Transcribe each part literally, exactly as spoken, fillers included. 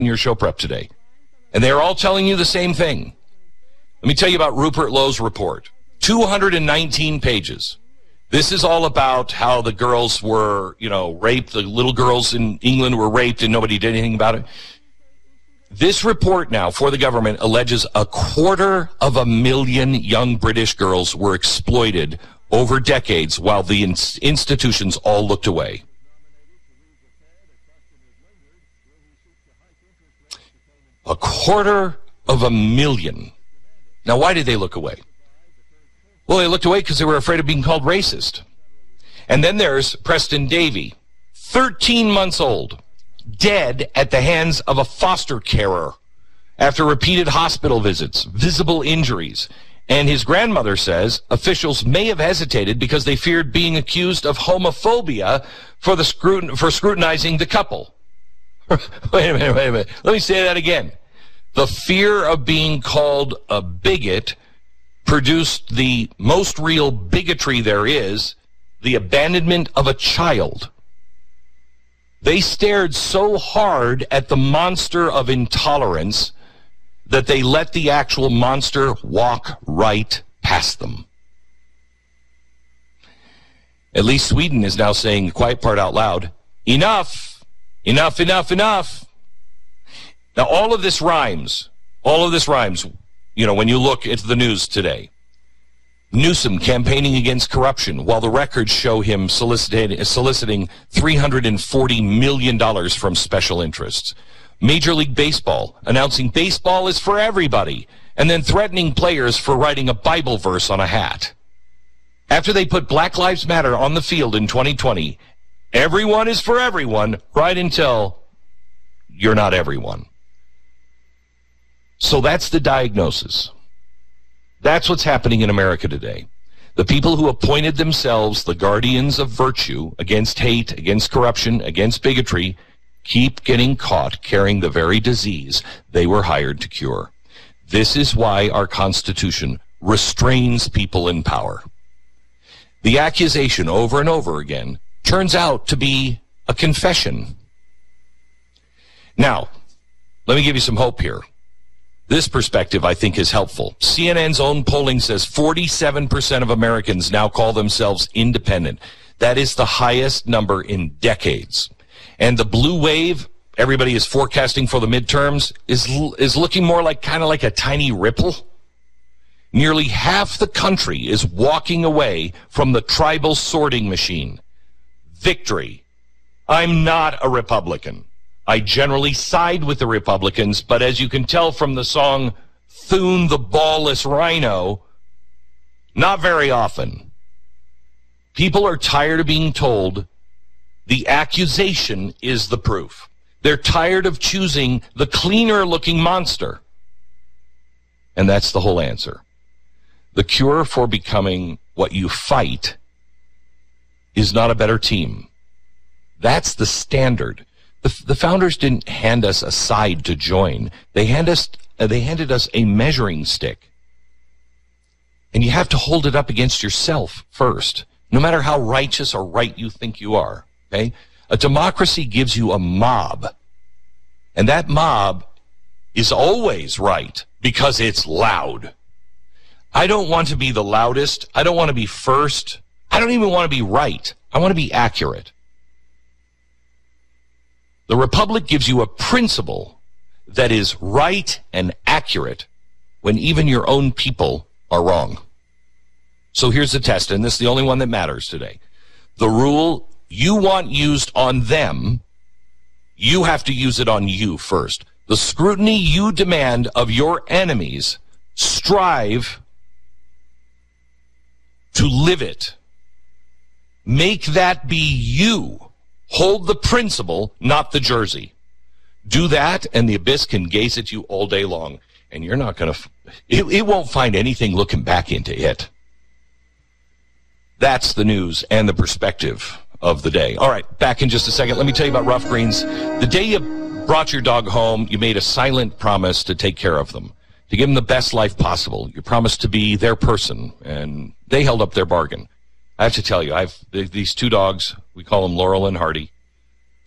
in your show prep today. And they're all telling you the same thing. Let me tell you about Rupert Lowe's report. two hundred nineteen pages. This is all about how the girls were, you know, raped. The little girls in England were raped and nobody did anything about it. This report now for the government alleges a quarter of a million young British girls were exploited over decades while the in- institutions all looked away. A quarter of a million. Now, why did they look away? Well, they looked away because they were afraid of being called racist. And then there's Preston Davey, thirteen months old, dead at the hands of a foster carer after repeated hospital visits, visible injuries. And his grandmother says officials may have hesitated because they feared being accused of homophobia for the scrutin- for scrutinizing the couple. Wait a minute, wait a minute. Let me say that again. The fear of being called a bigot produced the most real bigotry there is, the abandonment of a child. They stared so hard at the monster of intolerance that they let the actual monster walk right past them. At least Sweden is now saying the quiet part out loud. Enough, enough, enough, enough. Now, all of this rhymes. All of this rhymes, you know, when you look at the news today. Newsom campaigning against corruption while the records show him soliciting, soliciting three hundred forty million dollars from special interests. Major League Baseball announcing baseball is for everybody and then threatening players for writing a Bible verse on a hat. After they put Black Lives Matter on the field in twenty twenty, everyone is for everyone right until you're not everyone. So that's the diagnosis. That's what's happening in America today. The people who appointed themselves the guardians of virtue against hate, against corruption, against bigotry, keep getting caught carrying the very disease they were hired to cure. This is why our Constitution restrains people in power. The accusation over and over again turns out to be a confession. Now, let me give you some hope here. This perspective, I think, is helpful. C N N's own polling says forty-seven percent of Americans now call themselves independent. That is the highest number in decades. And the blue wave everybody is forecasting for the midterms is is looking more like kind of like a tiny ripple. Nearly half the country is walking away from the tribal sorting machine. Victory. I'm not a Republican. I generally side with the Republicans, but as you can tell from the song Thune the Ballless Rhino, not very often. People are tired of being told the accusation is the proof. They're tired of choosing the cleaner-looking monster. And that's the whole answer. The cure for becoming what you fight is not a better team. That's the standard. The, the founders didn't hand us a side to join. They hand us, uh, they handed us a measuring stick. And you have to hold it up against yourself first, no matter how righteous or right you think you are. Okay? A democracy gives you a mob. And that mob is always right because it's loud. I don't want to be the loudest. I don't want to be first. I don't even want to be right. I want to be accurate. The Republic gives you a principle that is right and accurate when even your own people are wrong. So here's the test, and this is the only one that matters today. The rule you want used on them, you have to use it on you first. The scrutiny you demand of your enemies, strive to live it. Make that be you. Hold the principle, not the jersey. Do that, and the abyss can gaze at you all day long. And you're not going to, it, it won't find anything looking back into it. That's the news and the perspective of the day. All right, back in just a second. Let me tell you about Rough Greens. The day you brought your dog home, you made a silent promise to take care of them, to give them the best life possible. You promised to be their person, and they held up their bargain. I have to tell you, I've these two dogs, we call them Laurel and Hardy,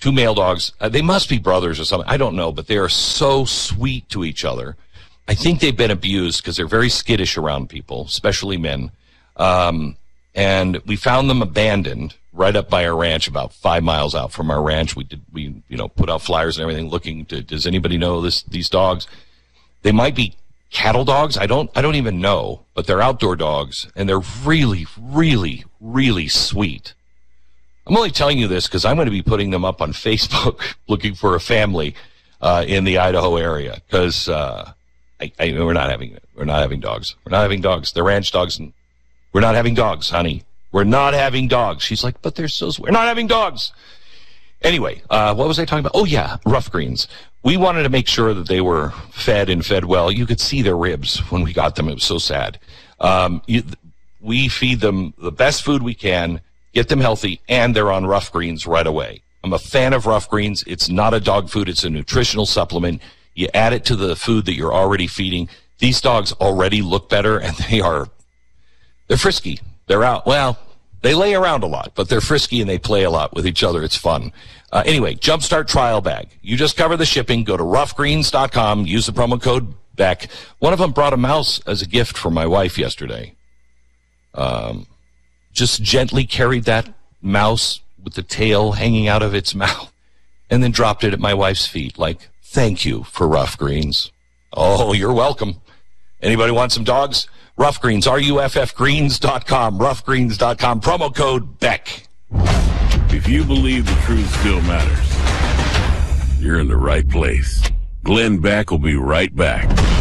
two male dogs. Uh, they must be brothers or something. I don't know, but they are so sweet to each other. I think they've been abused because they're very skittish around people, especially men. Um, and we found them abandoned right up by our ranch, about five miles out from our ranch. We did, we, you know, put out flyers and everything looking to, does anybody know this, these dogs? They might be cattle dogs. I don't, I don't even know, but they're outdoor dogs and they're really, really, really sweet. I'm only telling you this because I'm going to be putting them up on Facebook looking for a family, uh, in the Idaho area. Cause, uh, I, I, we're not having, we're not having dogs. We're not having dogs. They're ranch dogs and we're not having dogs, honey. We're not having dogs. She's like, but they're so sweet. We're not having dogs. Anyway, uh, what was I talking about? Oh, yeah, rough greens. We wanted to make sure that they were fed and fed well. You could see their ribs when we got them. It was so sad. Um, you, we feed them the best food we can, get them healthy, and they're on rough greens right away. I'm a fan of rough greens. It's not a dog food. It's a nutritional supplement. You add it to the food that you're already feeding. These dogs already look better, and they are, they're frisky. They're out. Well, they lay around a lot, but they're frisky and they play a lot with each other. It's fun. Uh, anyway, Jumpstart trial bag. You just cover the shipping. Go to rough greens dot com. Use the promo code Beck. One of them brought a mouse as a gift for my wife yesterday. Um, just gently carried that mouse with the tail hanging out of its mouth and then dropped it at my wife's feet. Like, thank you for Rough Greens. Oh, you're welcome. Anybody want some dogs? Rough Greens, R U F F greens dot com, rough greens dot com, promo code Beck. If you believe the truth still matters, you're in the right place. Glenn Beck will be right back.